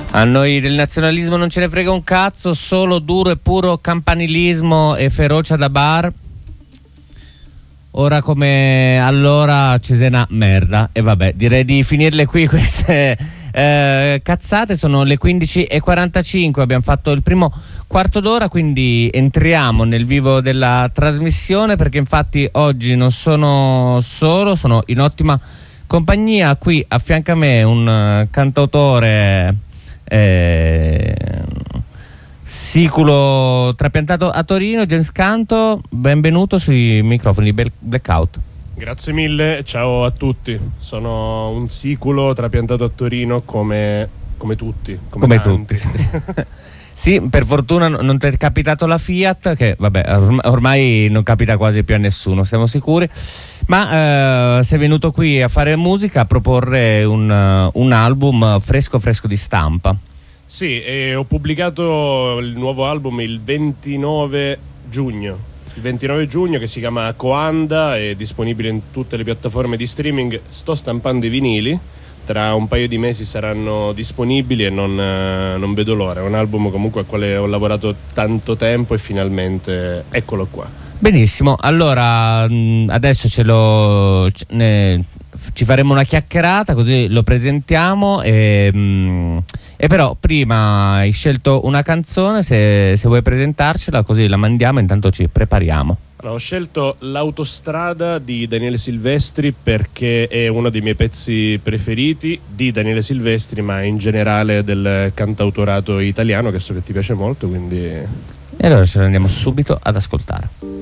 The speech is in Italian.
A noi del nazionalismo non ce ne frega un cazzo, solo duro e puro campanilismo e ferocia da bar. Ora come allora Cesena merda. E vabbè, direi di finirle qui queste cazzate. Sono le 15:45, abbiamo fatto il primo quarto d'ora, quindi entriamo nel vivo della trasmissione, perché infatti oggi non sono solo, sono in ottima compagnia. Qui a fianco a me un cantautore siculo trapiantato a Torino, James Canto, benvenuto sui microfoni di Blackout. Grazie mille, ciao a tutti. Sono un siculo trapiantato a Torino come tutti. Come tutti. Sì, per fortuna non ti è capitato la Fiat, che vabbè, ormai non capita quasi più a nessuno, siamo sicuri. Ma sei venuto qui a fare musica, a proporre un album fresco di stampa. Sì, e ho pubblicato il nuovo album il 29 giugno. Il 29 giugno, che si chiama Coanda, è disponibile in tutte le piattaforme di streaming. Sto stampando i vinili, tra un paio di mesi saranno disponibili e non vedo l'ora. È un album comunque al quale ho lavorato tanto tempo e finalmente eccolo qua. Benissimo, allora adesso ci faremo una chiacchierata, così lo presentiamo e però prima hai scelto una canzone, se vuoi presentarcela, così la mandiamo, intanto ci prepariamo. Allora, ho scelto L'autostrada di Daniele Silvestri perché è uno dei miei pezzi preferiti di Daniele Silvestri, ma in generale del cantautorato italiano, che so che ti piace molto, quindi... E allora ce la andiamo subito ad ascoltare.